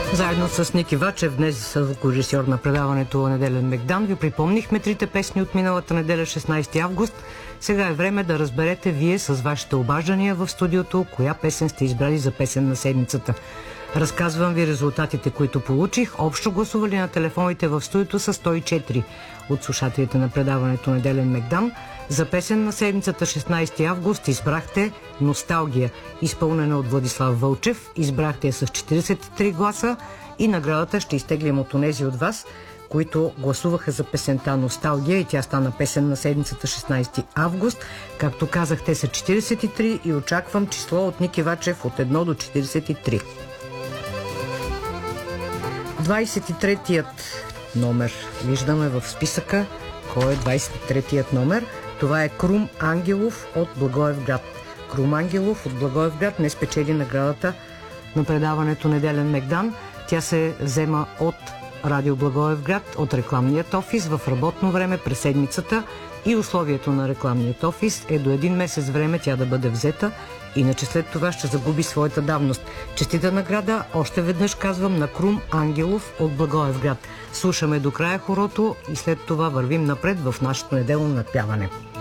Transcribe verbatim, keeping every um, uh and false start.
Заедно с Ники Вачев, днес звукорежисьор на предаването Неделен Мегдан, ви припомнихме трите песни от миналата неделя, шестнайсети август. Сега е време да разберете вие с вашите обаждания в студиото, коя песен сте избрали за песен на седмицата. Разказвам ви резултатите, които получих. Общо гласували на телефоните в студиото са сто и четири от слушателите на предаването Неделен Мегдан. За песен на седмицата, шестнайсети август, избрахте "Носталгия", изпълнена от Владислав Вълчев. Избрахте я с четирийсет и три гласа и наградата ще изтеглим от онези от вас, които гласуваха за песента "Носталгия", и тя стана песен на седмицата, шестнайсети август. Както казах, те са четирийсет и три и очаквам число от Ники Вачев от едно до четирийсет и три. двайсет и третият номер виждаме в списъка. Кой е двайсет и третият номер? Това е Крум Ангелов от Благоевград. Крум Ангелов от Благоевград не спечели наградата на предаването Неделен Мегдан. Тя се взема от Радио Благоевград, от рекламният офис в работно време през седмицата, и условието на рекламният офис е до един месец време тя да бъде взета, иначе след това ще загуби своята давност. Честита награда, още веднъж казвам, на Крум Ангелов от Благоевград. Слушаме до края хорото и след това вървим напред в нашето неделно надпяване.